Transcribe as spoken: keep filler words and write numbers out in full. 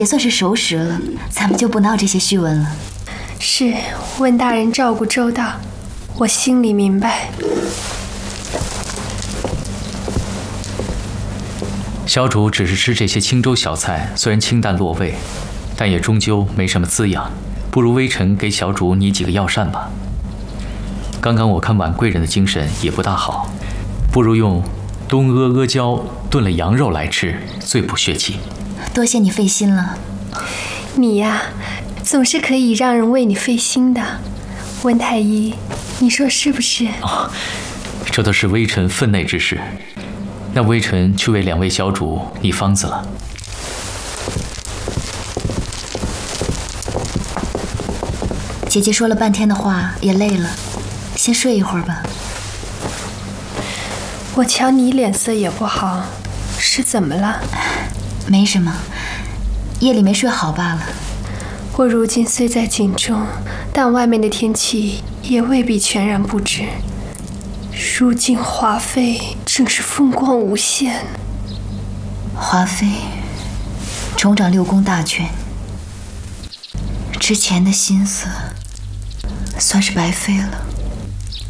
也算是熟识了，咱们就不闹这些虚文了。 是，温大人照顾周到，我心里明白。 小主只是吃这些清粥小菜，虽然清淡落味，但也终究没什么滋养。不如微臣给小主拟几个药膳吧。刚刚我看婉贵人的精神也不大好，不如用东阿阿胶炖了羊肉来吃，最补血气。 多谢你费心了。 你呀，总是可以让人为你费心的。温太医，你说是不是？ 哦，这都是微臣分内之事。那微臣去为两位小主拟方子了。 姐姐说了半天的话，也累了，先睡一会儿吧。 我瞧你脸色也不好，是怎么了？ 没什么，夜里没睡好罢了。 我如今虽在井中，但外面的天气也未必全然不知。如今华妃正是风光无限。 华妃重掌六宫大权，之前的心思算是白费了。